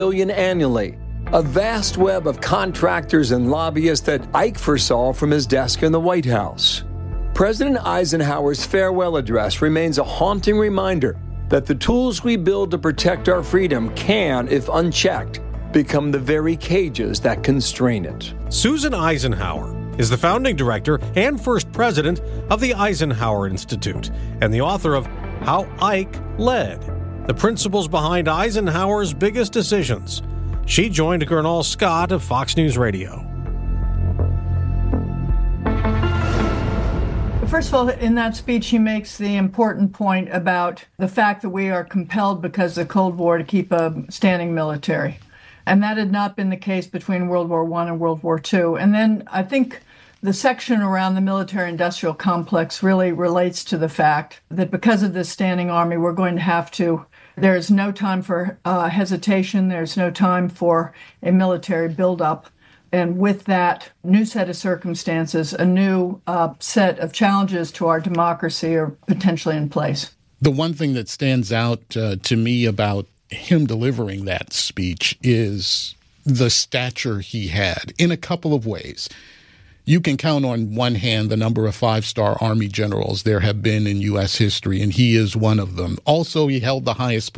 billion annually. A vast web of contractors and lobbyists that Ike foresaw from his desk in the White House. President Eisenhower's farewell address remains a haunting reminder that the tools we build to protect our freedom can, if unchecked, become the very cages that constrain it. Susan Eisenhower is the founding director and first president of the Eisenhower Institute and the author of How Ike Led, the principles behind Eisenhower's biggest decisions. She joined Gernal Scott of Fox News Radio. First of all, in that speech, he makes the important point about the fact that we are compelled because of the Cold War to keep a standing military. And that had not been the case between World War I and World War II. And then I think the section around the military-industrial complex really relates to the fact that because of this standing army, we're going to have to, there's no time for hesitation, there's no time for a military buildup. And with that new set of circumstances, a new set of challenges to our democracy are potentially in place. The one thing that stands out to me about him delivering that speech is the stature he had in a couple of ways. You can count on one hand the number of five-star Army generals there have been in U.S. history, and he is one of them. Also, he held the highest